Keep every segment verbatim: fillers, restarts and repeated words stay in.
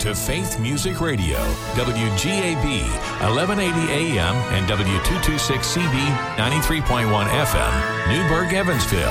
to Faith Music Radio, W G A B, eleven eighty A M and W two twenty-six C B, ninety-three point one F M, Newburgh, Evansville.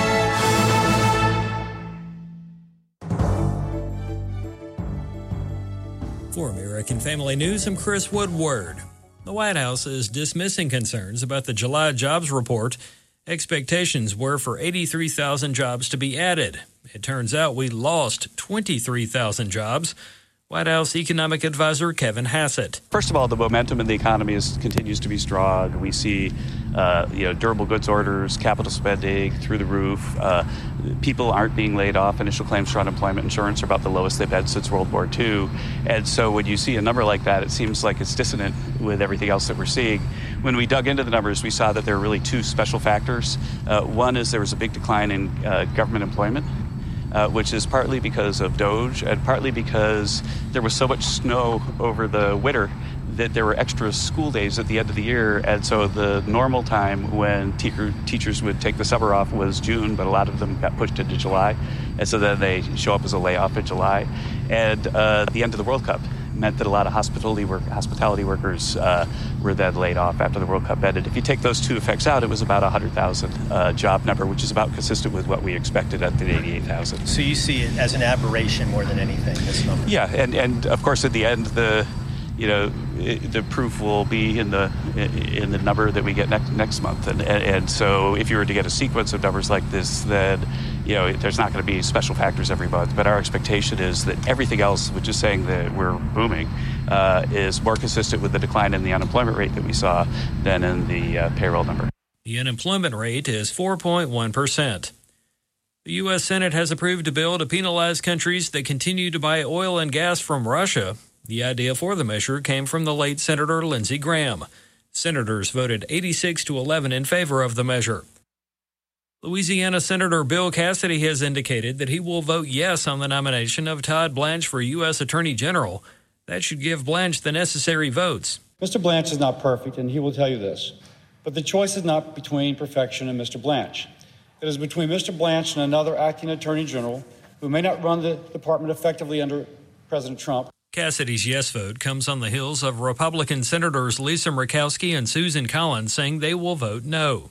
For American Family News, I'm Chris Woodward. The White House is dismissing concerns about the July jobs report. Expectations were for eighty-three thousand jobs to be added. It turns out we lost twenty-three thousand jobs. White House economic advisor Kevin Hassett. First of all, the momentum in the economy is, continues to be strong. We see uh, you know, durable goods orders, capital spending through the roof. Uh, people aren't being laid off. Initial claims for unemployment insurance are about the lowest they've been since World War Two. And so when you see a number like that, it seems like it's dissonant with everything else that we're seeing. When we dug into the numbers, we saw that there are really two special factors. Uh, one is there was a big decline in uh, government employment. Uh, which is partly because of Doge and partly because there was so much snow over the winter that there were extra school days at the end of the year. And so the normal time when te- teachers would take the summer off was June, but a lot of them got pushed into July. And so then they show up as a layoff in July. And uh, the end of the World Cup meant that a lot of hospitality work, hospitality workers uh, were then laid off after the World Cup ended. If you take those two effects out, it was about a one hundred thousand uh, job number, which is about consistent with what we expected at the eighty-eight thousand. So you see it as an aberration more than anything, this number? Yeah, and, and of course at the end, the you know, it, the proof will be in the in the number that we get next next month. And, and and so if you were to get a sequence of numbers like this, then you know there's not going to be special factors every month. But our expectation is that everything else, which is saying that we're booming, uh, is more consistent with the decline in the unemployment rate that we saw than in the uh, payroll number. The unemployment rate is four point one percent. The U S. Senate has approved a bill to penalize countries that continue to buy oil and gas from Russia. The idea for the measure came from the late Senator Lindsey Graham. Senators voted eighty-six to eleven in favor of the measure. Louisiana Senator Bill Cassidy has indicated that he will vote yes on the nomination of Todd Blanche for U S. Attorney General. That should give Blanche the necessary votes. Mister Blanche is not perfect, and he will tell you this. But the choice is not between perfection and Mister Blanche. It is between Mister Blanche and another acting Attorney General who may not run the department effectively under President Trump. Cassidy's yes vote comes on the heels of Republican Senators Lisa Murkowski and Susan Collins saying they will vote no.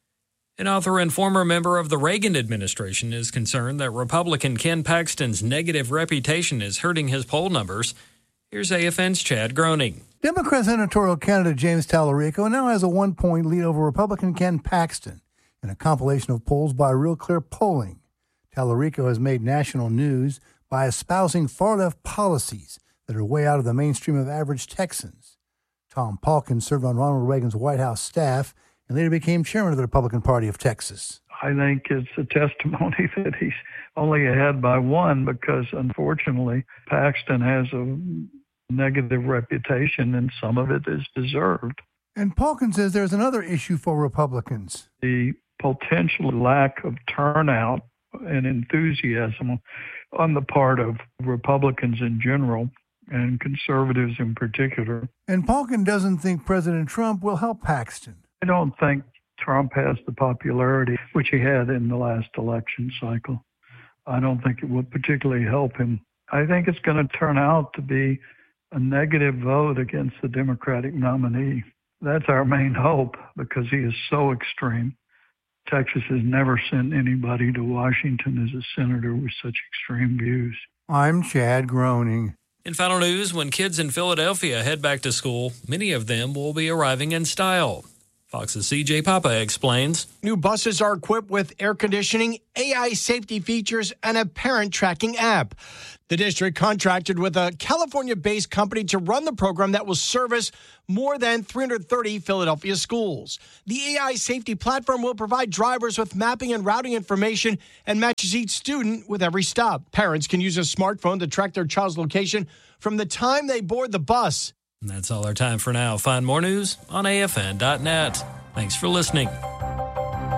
An author and former member of the Reagan administration is concerned that Republican Ken Paxton's negative reputation is hurting his poll numbers. Here's A F N's Chad Groening. Democrat senatorial candidate James Tallarico now has a one-point lead over Republican Ken Paxton in a compilation of polls by Real Clear Polling. Tallarico has made national news by espousing far-left policies that are way out of the mainstream of average Texans. Tom Palkin served on Ronald Reagan's White House staff and later became chairman of the Republican Party of Texas. I think it's a testimony that he's only ahead by one because, unfortunately, Paxton has a negative reputation and some of it is deserved. And Palkin says there's another issue for Republicans. The potential lack of turnout and enthusiasm on the part of Republicans in general and conservatives in particular. And Palkin doesn't think President Trump will help Paxton. I don't think Trump has the popularity which he had in the last election cycle. I don't think it would particularly help him. I think it's going to turn out to be a negative vote against the Democratic nominee. That's our main hope because he is so extreme. Texas has never sent anybody to Washington as a senator with such extreme views. I'm Chad Groening. In final news, when kids in Philadelphia head back to school, many of them will be arriving in style. Fox's C J Papa explains. New buses are equipped with air conditioning, A I safety features, and a parent tracking app. The district contracted with a California-based company to run the program that will service more than three hundred thirty Philadelphia schools. The A I safety platform will provide drivers with mapping and routing information and matches each student with every stop. Parents can use a smartphone to track their child's location from the time they board the bus. And that's all our time for now. Find more news on A F N dot net. Thanks for listening.